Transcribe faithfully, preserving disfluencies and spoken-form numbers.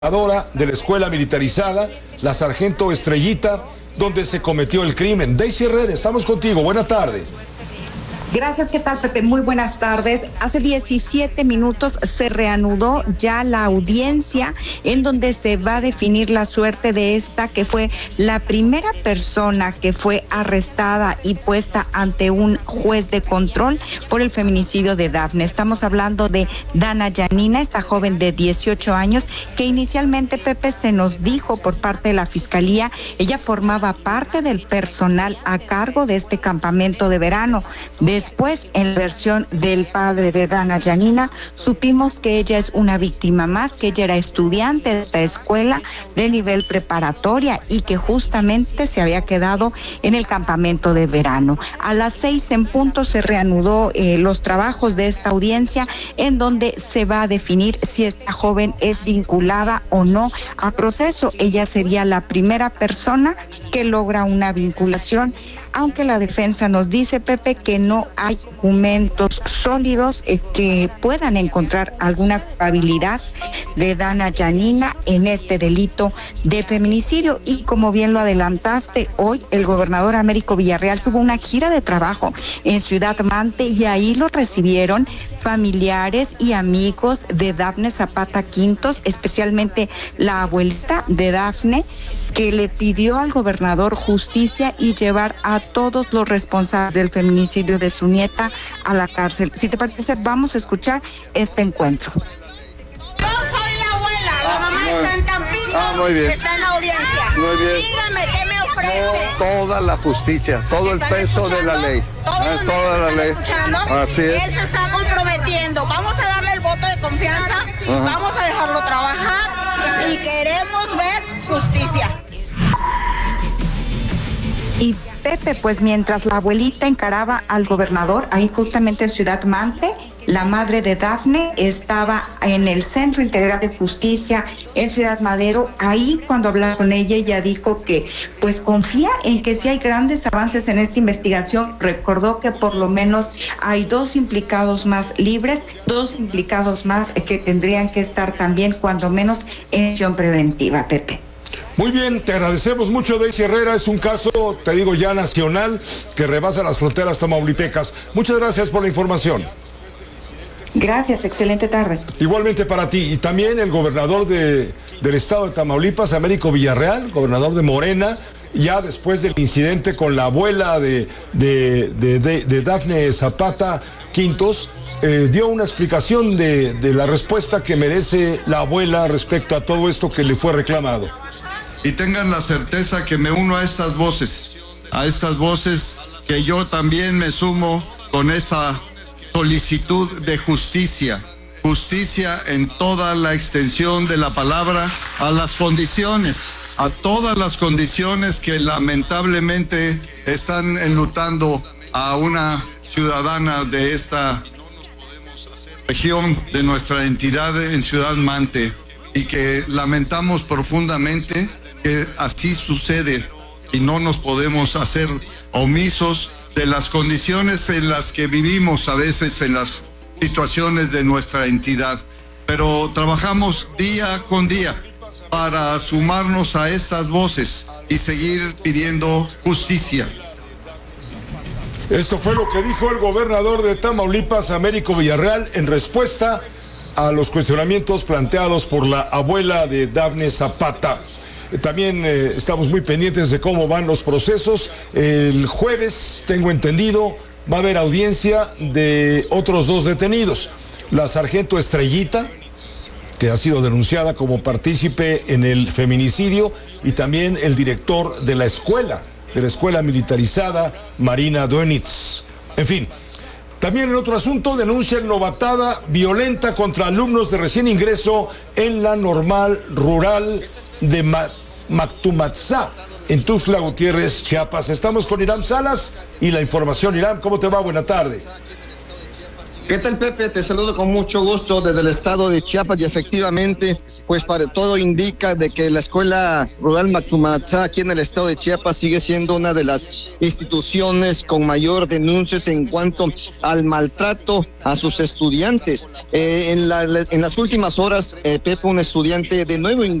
De la escuela militarizada, la sargento Estrellita, donde se cometió el crimen. Daisy Herrera, estamos contigo, buena tarde. Gracias, ¿qué tal, Pepe? Muy buenas tardes. Hace diecisiete minutos se reanudó ya la audiencia en donde se va a definir la suerte de esta que fue la primera persona que fue arrestada y puesta ante un juez de control por el feminicidio de Dafne. Estamos hablando de Dana Yanina, esta joven de dieciocho años que inicialmente, Pepe, se nos dijo por parte de la Fiscalía, ella formaba parte del personal a cargo de este campamento de verano. De Después, en la versión del padre de Dana Yanina, supimos que ella es una víctima más, que ella era estudiante de esta escuela de nivel preparatoria y que justamente se había quedado en el campamento de verano. A las seis en punto se reanudó eh, los trabajos de esta audiencia en donde se va a definir si esta joven es vinculada o no a proceso. Ella sería la primera persona que logra una vinculación, aunque la defensa nos dice, Pepe, que no hay documentos sólidos eh, que puedan encontrar alguna culpabilidad de Dana Yanina en este delito de feminicidio. Y como bien lo adelantaste, hoy el gobernador Américo Villarreal tuvo una gira de trabajo en Ciudad Mante y ahí lo recibieron familiares y amigos de Dafne Zapata Quintos, especialmente la abuelita de Dafne, que le pidió al gobernador justicia y llevar a todos los responsables del feminicidio de su nieta a la cárcel. Si te parece, vamos a escuchar este encuentro. Yo soy la abuela, la mamá muy, está en Tampico, ah, muy bien. está en la audiencia. Muy bien. Dígame, ¿qué me ofrece? Toda la justicia, todo el peso de la ley. Todos Eh, toda la ley. Escuchando. Así es. Él se está comprometiendo. Vamos a darle el voto de confianza, Ajá. vamos a dejarlo trabajar y queremos ver justicia. Y Pepe, pues mientras la abuelita encaraba al gobernador, ahí justamente en Ciudad Mante, la madre de Dafne estaba en el Centro Integral de Justicia en Ciudad Madero. Ahí cuando hablaba con ella, ella dijo que pues confía en que sí hay grandes avances en esta investigación. Recordó que por lo menos hay dos implicados más libres, dos implicados más que tendrían que estar también cuando menos en prisión preventiva, Pepe. Muy bien, te agradecemos mucho, Daisy Herrera. Es un caso, te digo, ya nacional, que rebasa las fronteras tamaulipecas. Muchas gracias por la información. Gracias, excelente tarde. Igualmente para ti. Y también el gobernador de, del estado de Tamaulipas, Américo Villarreal, gobernador de Morena, ya después del incidente con la abuela de, de, de, de, de Dafne Zapata Quintos, eh, dio una explicación de, de la respuesta que merece la abuela respecto a todo esto que le fue reclamado. Y tengan la certeza que me uno a estas voces, a estas voces que yo también me sumo con esa solicitud de justicia, justicia en toda la extensión de la palabra, a las condiciones, a todas las condiciones que lamentablemente están enlutando a una ciudadana de esta región, de nuestra entidad en Ciudad Mante, y que lamentamos profundamente que así sucede y no nos podemos hacer omisos de las condiciones en las que vivimos a veces en las situaciones de nuestra entidad. Pero trabajamos día con día para sumarnos a estas voces y seguir pidiendo justicia. Esto fue lo que dijo el gobernador de Tamaulipas, Américo Villarreal, en respuesta a los cuestionamientos planteados por la abuela de Dafne Zapata. También eh, estamos muy pendientes de cómo van los procesos. El jueves, tengo entendido, va a haber audiencia de otros dos detenidos. La sargento Estrellita, que ha sido denunciada como partícipe en el feminicidio, y también el director de la escuela, de la escuela militarizada, Marina Dönitz. En fin. También en otro asunto, denuncian novatada violenta contra alumnos de recién ingreso en la normal rural de Ma Mactumatzá, en Tuxtla Gutiérrez, Chiapas. Estamos con Iram Salas y la información. Iram, ¿cómo te va? Buena tarde. ¿Qué tal, Pepe? Te saludo con mucho gusto desde el estado de Chiapas y efectivamente, pues para todo indica de que la escuela rural Machumatzá aquí en el estado de Chiapas sigue siendo una de las instituciones con mayor denuncias en cuanto al maltrato a sus estudiantes. Eh, en, la, en las últimas horas, eh, Pepe, un estudiante de nuevo